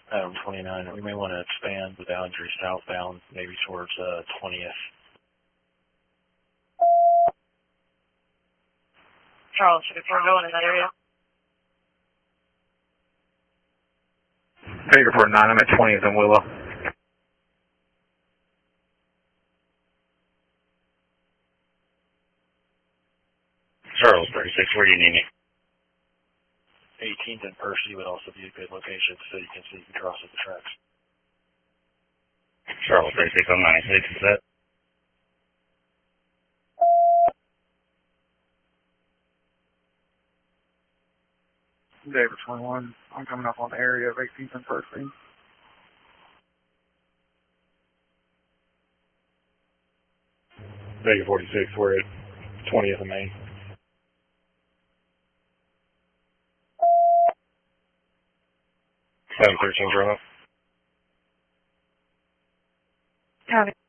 Item 29, we may want to expand the boundary southbound, maybe towards 20th. Charles, should we go in that area? Figure 49, I'm at 20th and Willow. Charles 36, where do you need me? 18th and Percy would also be a good location so you can see the cross of the tracks. Charles 36 on 96, is that? David 21, I'm coming up on the area of 18th and Percy. Vega 46, we're at 20th and Main. Seven 13 draw. Copy.